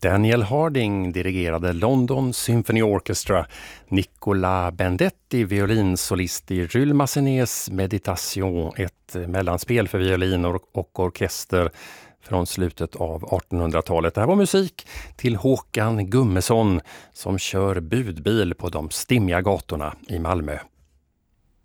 Daniel Harding dirigerade London Symphony Orchestra, Nicola Bendetti violinsolist i Jules Massenets Meditation, ett mellanspel för violin och orkester från slutet av 1800-talet. Det här var musik till Håkan Gummesson som kör budbil på de stimmiga gatorna i Malmö.